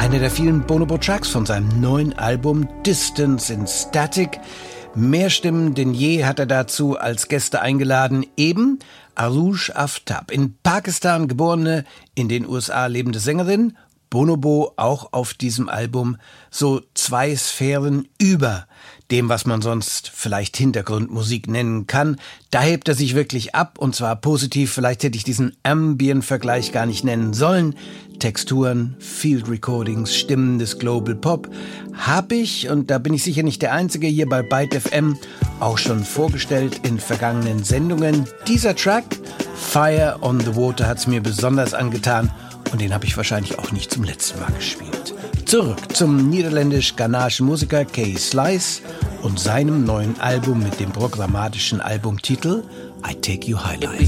Einer der vielen Bonobo-Tracks von seinem neuen Album Distance in Static. Mehr Stimmen denn je hat er dazu als Gäste eingeladen. Eben Arush Aftab, in Pakistan geborene, in den USA lebende Sängerin. Bonobo auch auf diesem Album so zwei Sphären über dem, was man sonst vielleicht Hintergrundmusik nennen kann. Da hebt er sich wirklich ab, und zwar positiv. Vielleicht hätte ich diesen Ambient-Vergleich gar nicht nennen sollen. Texturen, Field Recordings, Stimmen des Global Pop habe ich, und da bin ich sicher nicht der Einzige, hier bei Byte FM auch schon vorgestellt in vergangenen Sendungen. Dieser Track, Fire on the Water, hat es mir besonders angetan, und den habe ich wahrscheinlich auch nicht zum letzten Mal gespielt. Zurück zum niederländisch-ghanaischen Musiker Kay Slice und seinem neuen Album mit dem programmatischen Albumtitel I Take You High Life.